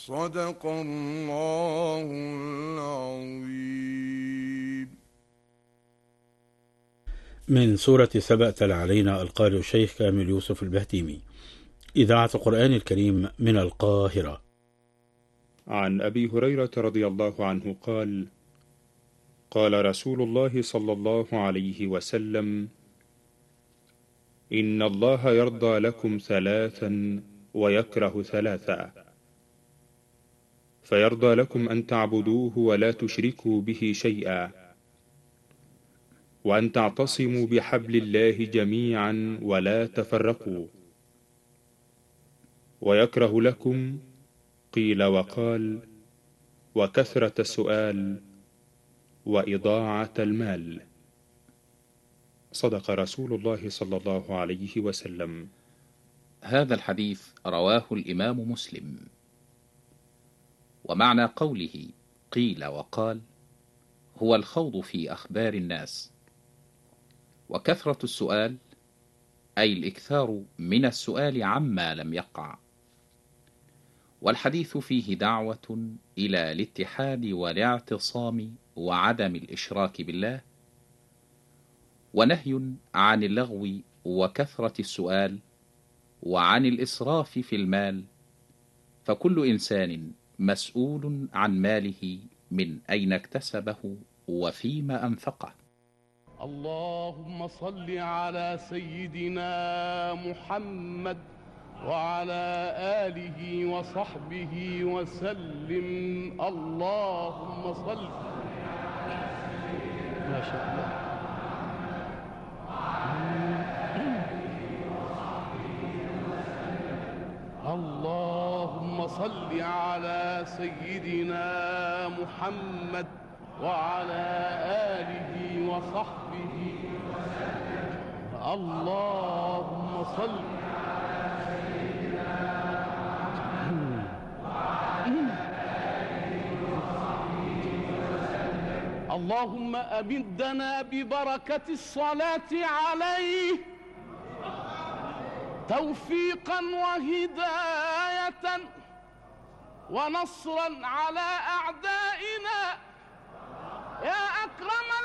صدق الله العظيم. من سورة سبأ تلا علينا القارئ الشيخ كامل يوسف البهتيمي. إذاعة القرآن الكريم من القاهرة. عن أبي هريرة رضي الله عنه قال: قال رسول الله صلى الله عليه وسلم: إن الله يرضى لكم ثلاثا ويكره ثلاثا، فيرضى لكم أن تعبدوه ولا تشركوا به شيئا، وأن تعتصموا بحبل الله جميعا ولا تفرقوا، ويكره لكم قيل وقال وكثرة السؤال وإضاعة المال. صدق رسول الله صلى الله عليه وسلم. هذا الحديث رواه الإمام مسلم. ومعنى قوله قيل وقال هو الخوض في أخبار الناس، وكثرة السؤال أي الإكثار من السؤال عما لم يقع. والحديث فيه دعوة إلى الاتحاد والاعتصام وعدم الإشراك بالله، ونهي عن اللغو وكثرة السؤال وعن الإسراف في المال، فكل إنسان مسؤول عن ماله من أين اكتسبه وفيما أنفقه. اللهم صل على سيدنا محمد وعلى آله وصحبه وسلم. اللهم صل ما شاء الله. اللهم صل على سيدنا محمد وعلى آله وصحبه وسلم. اللهم صل على سيدنا محمد وعلى آله وصحبه وسلم. اللهم أمدنا ببركة الصلاة عليه توفيقا وهداية ونصرا على أعدائنا يا أكرم